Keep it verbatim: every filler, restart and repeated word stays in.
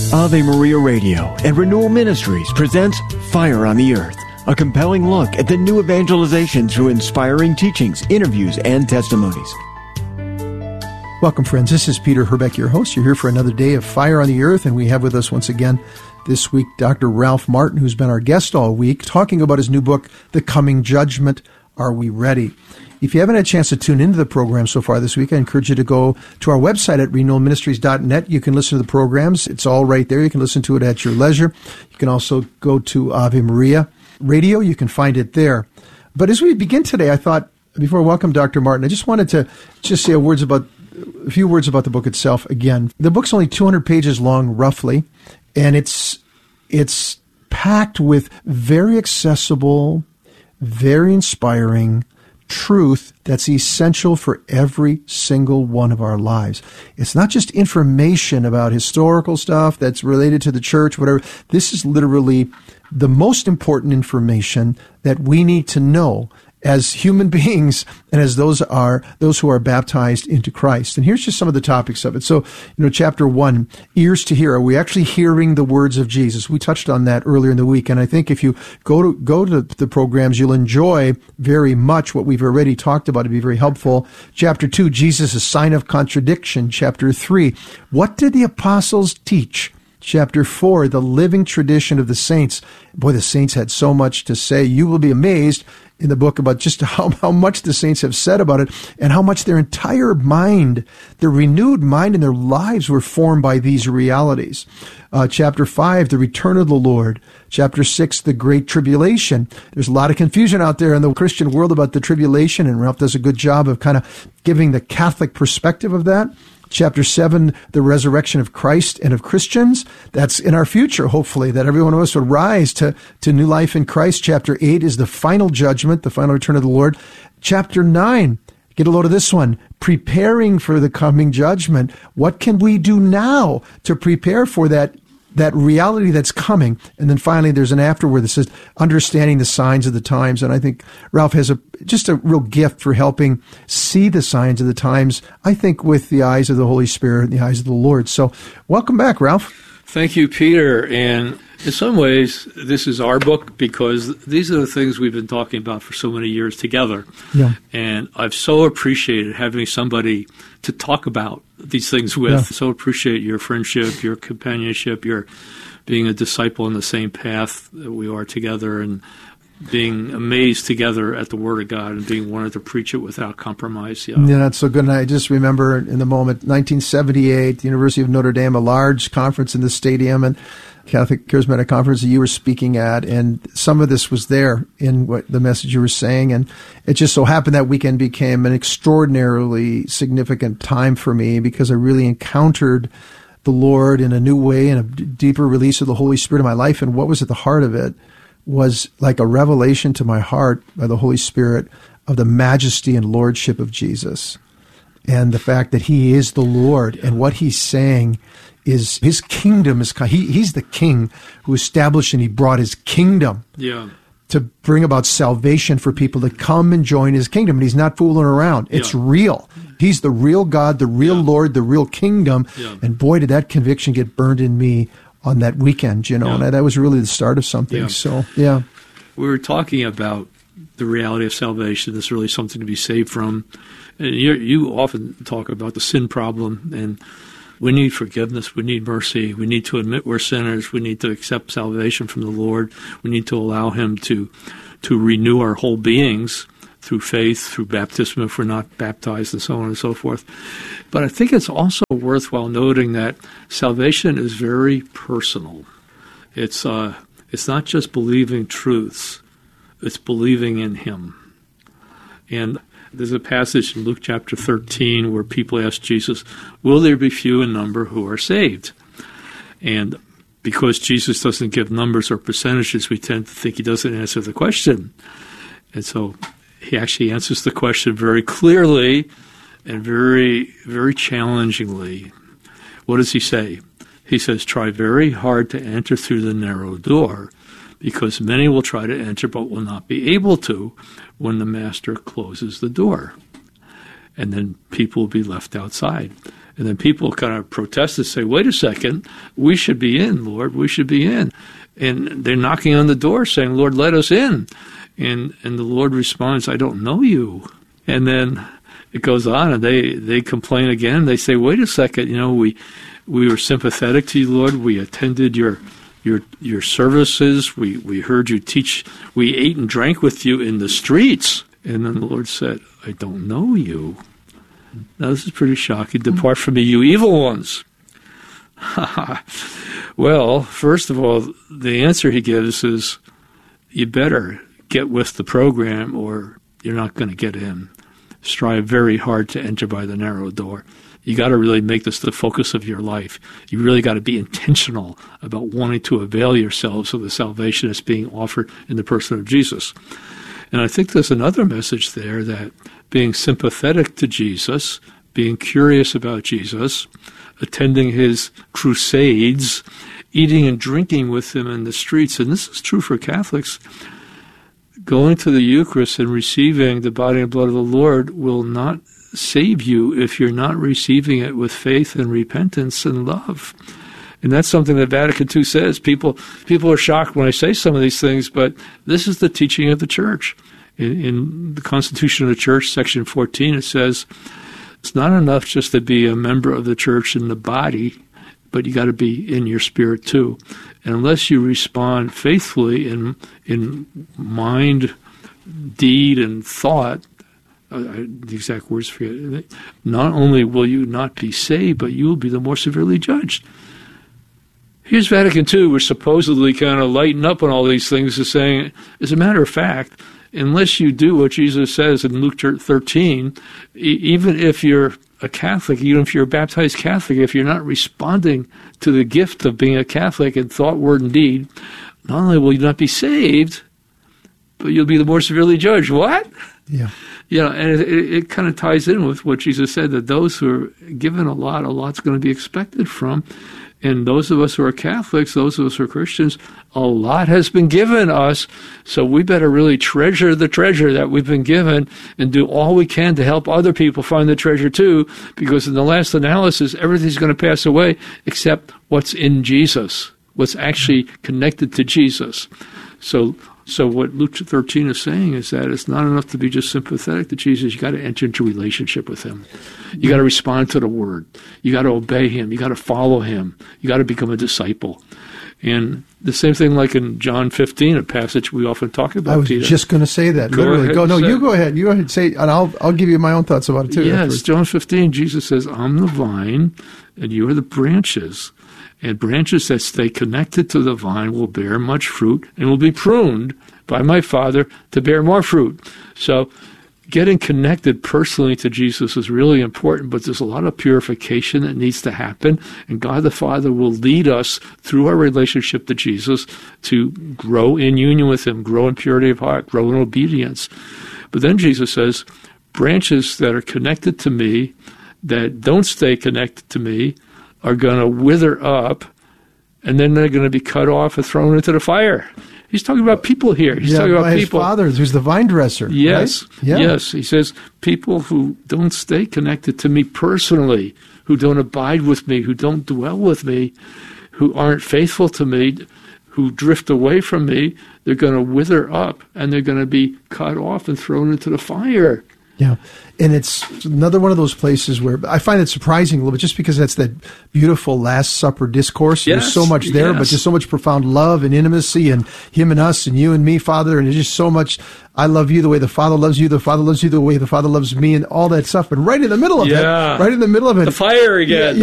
Ave Maria Radio and Renewal Ministries presents Fire on the Earth, a compelling look at the new evangelization through inspiring teachings, interviews, and testimonies. Welcome, friends. This is Peter Herbeck, your host. You're here for another day of Fire on the Earth, and we have with us once again this week Doctor Ralph Martin, who's been our guest all week, talking about his new book, The Coming Judgment, Are We Ready? If you haven't had a chance to tune into the program so far this week, I encourage you to go to our website at renewal ministries dot net. You can listen to the programs. It's all right there. You can listen to it at your leisure. You can also go to Ave Maria Radio. You can find it there. But as we begin today, I thought, before I welcome Doctor Martin, I just wanted to just say a, words about, a few words about the book itself again. The book's only two hundred pages long, roughly, and it's it's packed with very accessible, very inspiring truth that's essential for every single one of our lives. It's not just information about historical stuff that's related to the church, whatever. This is literally the most important information that we need to know as human beings and as those are those who are baptized into Christ. And here's just some of the topics of it. So, you know, chapter one, ears to hear. Are we actually hearing the words of Jesus? We touched on that earlier in the week. And I think if you go to go to the programs, you'll enjoy very much what we've already talked about. It'd be very helpful. Chapter two, Jesus, a sign of contradiction. Chapter three, what did the apostles teach? Chapter four, the living tradition of the saints. Boy, the saints had so much to say. You will be amazed in the book about just how, how much the saints have said about it and how much their entire mind, their renewed mind and their lives were formed by these realities. Uh, chapter five, the return of the Lord. Chapter six, the great tribulation. There's a lot of confusion out there in the Christian world about the tribulation, and Ralph does a good job of kind of giving the Catholic perspective of that. Chapter seven, the resurrection of Christ and of Christians. That's in our future, hopefully, that every one of us would rise to, to new life in Christ. Chapter eight is the final judgment, the final return of the Lord. Chapter nine, get a load of this one, preparing for the coming judgment. What can we do now to prepare for that that reality that's coming? And then finally, there's an afterword that says, understanding the signs of the times. And I think Ralph has a just a real gift for helping see the signs of the times, I think, with the eyes of the Holy Spirit and the eyes of the Lord. So welcome back, Ralph. Thank you, Peter. And in some ways, this is our book because these are the things we've been talking about for so many years together. Yeah. And I've so appreciated having somebody to talk about these things with. Yeah. So appreciate your friendship, your companionship, your being a disciple in the same path that we are together, and being amazed together at the Word of God and being wanted to preach it without compromise. Yeah, yeah, that's so good. And I just remember in the moment, nineteen seventy-eight, the University of Notre Dame, a large conference in the stadium, and Catholic Charismatic Conference that you were speaking at, and some of this was there in what the message you were saying, and it just so happened that weekend became an extraordinarily significant time for me because I really encountered the Lord in a new way and a d- deeper release of the Holy Spirit in my life. And what was at the heart of it was like a revelation to my heart by the Holy Spirit of the majesty and lordship of Jesus and the fact that he is the Lord, and what he's saying is his kingdom is, he, he's the king who established and he brought his kingdom yeah. to bring about salvation for people to come and join his kingdom. And he's not fooling around. It's yeah. real. He's the real God, the real yeah. Lord, the real kingdom. Yeah. And boy, did that conviction get burned in me on that weekend, you know, yeah. and that was really the start of something. Yeah. So, yeah. We were talking about the reality of salvation. It's really something to be saved from. And you, you often talk about the sin problem, and we need forgiveness. We need mercy. We need to admit we're sinners. We need to accept salvation from the Lord. We need to allow him to to renew our whole beings through faith, through baptism if we're not baptized, and so on and so forth. But I think it's also worthwhile noting that salvation is very personal. It's uh, it's not just believing truths. It's believing in him. And there's a passage in Luke chapter thirteen where people ask Jesus, will there be few in number who are saved? And because Jesus doesn't give numbers or percentages, we tend to think he doesn't answer the question. And so he actually answers the question very clearly and very, very challengingly. What does he say? He says, try very hard to enter through the narrow door, because many will try to enter but will not be able to when the master closes the door. and then people will be left outside. And then people kind of protest and say, wait a second, we should be in, Lord, we should be in. And they're knocking on the door saying, Lord, let us in. And and the Lord responds, I don't know you. And then it goes on, and they, they complain again. They say, wait a second, you know, we we were sympathetic to you, Lord. We attended your your your services. We, we heard you teach. We ate and drank with you in the streets. And then the Lord said, I don't know you. Now, this is pretty shocking. Depart from me, you evil ones. Well, first of all, the answer he gives is, you better get with the program or you're not going to get in. Strive very hard to enter by the narrow door. You got to really make this the focus of your life. You really got to be intentional about wanting to avail yourselves of the salvation that's being offered in the person of Jesus. And I think there's another message there, that being sympathetic to Jesus, being curious about Jesus, attending his crusades, eating and drinking with him in the streets, and this is true for Catholics, going to the Eucharist and receiving the body and blood of the Lord will not save you if you're not receiving it with faith and repentance and love. And that's something that Vatican Two says. People people are shocked when I say some of these things, but this is the teaching of the Church. In, in the Constitution of the Church, Section fourteen, it says it's not enough just to be a member of the Church in the body, but you got to be in your spirit too. And unless you respond faithfully in in mind, deed, and thought, uh, the exact words for you, not only will you not be saved, but you will be the more severely judged. Here's Vatican Two, which supposedly kind of lighten up on all these things, is saying, as a matter of fact, unless you do what Jesus says in Luke thirteen, even if you're a Catholic, even if you're a baptized Catholic, if you're not responding to the gift of being a Catholic in thought, word, and deed, not only will you not be saved, but you'll be the more severely judged. What? Yeah. You know, and it, it, it kind of ties in with what Jesus said, that those who are given a lot, a lot's going to be expected from. And those of us who are Catholics, those of us who are Christians, a lot has been given us, so we better really treasure the treasure that we've been given and do all we can to help other people find the treasure too, because in the last analysis, everything's going to pass away except what's in Jesus, what's actually connected to Jesus. So so what Luke thirteen is saying is that it's not enough to be just sympathetic to Jesus. You got to enter into relationship with him. You got to respond to the word. You got to obey him. You got to follow him. You got to become a disciple. And the same thing like in John fifteen, a passage we often talk about. I was Peter. just going to say that. Go literally. ahead, Go. No, say, you go ahead. You go ahead. Say, and I'll I'll give you my own thoughts about it too. Yes, afterwards. John fifteen, Jesus says, I'm the vine, and you are the branches. And branches that stay connected to the vine will bear much fruit and will be pruned by my Father to bear more fruit. So getting connected personally to Jesus is really important, but there's a lot of purification that needs to happen, and God the Father will lead us through our relationship to Jesus to grow in union with him, grow in purity of heart, grow in obedience. But then Jesus says, branches that are connected to me, that don't stay connected to me, are going to wither up, and then they're going to be cut off and thrown into the fire. He's talking about people here. He's yeah, talking about by people. His Father, who's the vine dresser. Yes, right? yeah. yes. He says people who don't stay connected to me personally, who don't abide with me, who don't dwell with me, who aren't faithful to me, who drift away from me, they're going to wither up, and they're going to be cut off and thrown into the fire. Yeah, and it's another one of those places where I find it surprising a little bit, just because that's that beautiful Last Supper discourse. Yes, There's so much there, yes. but just so much profound love and intimacy, and him and us, and you and me, Father, and it's just so much. I love you the way the Father loves you, the Father loves you the way the Father loves me, and all that stuff. But right in the middle of yeah. it, right in the middle of it, the fire again. Yeah,